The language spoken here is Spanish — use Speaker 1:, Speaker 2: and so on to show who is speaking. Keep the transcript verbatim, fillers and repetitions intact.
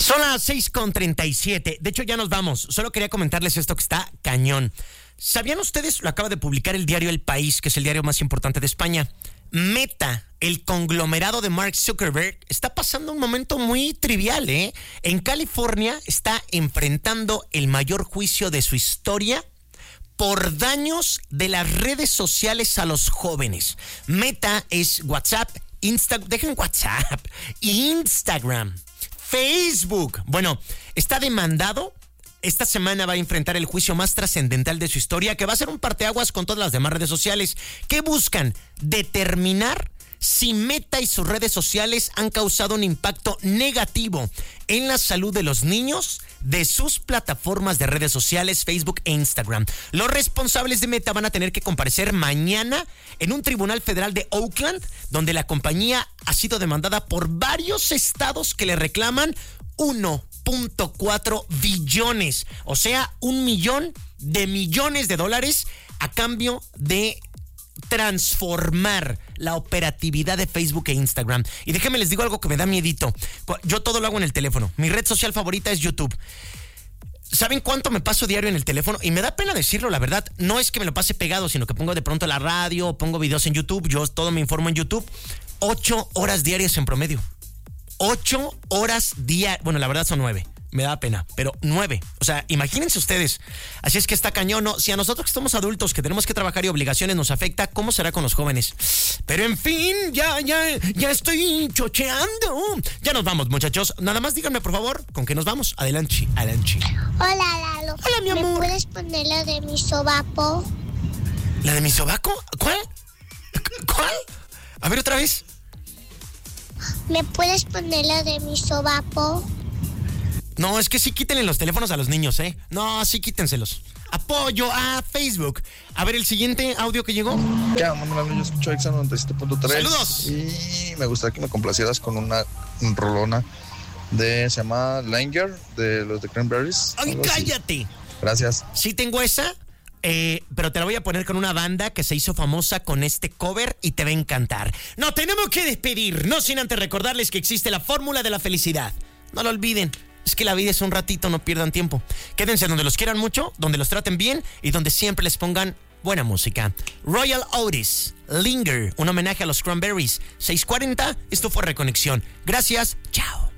Speaker 1: Son las seis con treinta y siete. De hecho, ya nos vamos. Solo quería comentarles esto que está cañón. ¿Sabían ustedes? Lo acaba de publicar el diario El País, que es el diario más importante de España. Meta, el conglomerado de Mark Zuckerberg, está pasando un momento muy trivial, ¿eh? En California está enfrentando el mayor juicio de su historia por daños de las redes sociales a los jóvenes. Meta es WhatsApp, Instagram, dejen WhatsApp, Instagram, Facebook. Bueno, está demandado. Esta semana va a enfrentar el juicio más trascendental de su historia, que va a ser un parteaguas con todas las demás redes sociales, que buscan determinar si Meta y sus redes sociales han causado un impacto negativo en la salud de los niños de sus plataformas de redes sociales, Facebook e Instagram. Los responsables de Meta van a tener que comparecer mañana en un tribunal federal de Oakland, donde la compañía ha sido demandada por varios estados que le reclaman uno punto cuatro billones, o sea, un millón de millones de dólares a cambio de transformar la operatividad de Facebook e Instagram. Y déjenme les digo algo que me da miedito. Yo todo lo hago en el teléfono. Mi red social favorita es YouTube. ¿Saben cuánto me paso diario en el teléfono? Y me da pena decirlo, la verdad. No es que me lo pase pegado, sino que pongo de pronto la radio, pongo videos en YouTube. Yo todo me informo en YouTube. Ocho horas diarias en promedio. Ocho horas diarias. Bueno, la verdad son nueve. Me da pena, pero nueve. O sea, imagínense ustedes. Así es que está cañón, ¿no? Si a nosotros que somos adultos, que tenemos que trabajar y obligaciones nos afecta, ¿cómo será con los jóvenes? Pero en fin, ya, ya, ya estoy chocheando. Ya nos vamos, muchachos. Nada más díganme, por favor, ¿con qué nos vamos? Adelante, adelante.
Speaker 2: Hola, Lalo.
Speaker 1: Hola, mi amor.
Speaker 2: ¿Me puedes poner la de mi sobaco?
Speaker 1: ¿La de mi sobaco? ¿Cuál? ¿Cuál? A ver, otra vez.
Speaker 2: ¿Me puedes poner la de mi sobaco?
Speaker 1: No, es que sí quítenle los teléfonos a los niños, ¿eh? No, sí quítenselos. Apoyo a Facebook. A ver, el siguiente audio que llegó.
Speaker 3: ¿Qué onda, Manuel? Yo escucho Exa noventa y siete punto tres.
Speaker 1: ¡Saludos!
Speaker 3: Y me gustaría que me complacieras con una rolona de... Se llama Langer, de los de Cranberries.
Speaker 1: ¡Ay, cállate!
Speaker 3: Gracias.
Speaker 1: Sí tengo esa, eh, pero te la voy a poner con una banda que se hizo famosa con este cover y te va a encantar. No, tenemos que despedir, no sin antes recordarles que existe la fórmula de la felicidad. No lo olviden. Es que la vida es un ratito, no pierdan tiempo. Quédense donde los quieran mucho, donde los traten bien y donde siempre les pongan buena música. Royal Otis, Linger, un homenaje a los Cranberries. seis cuarenta, esto fue Reconexión. Gracias, chao.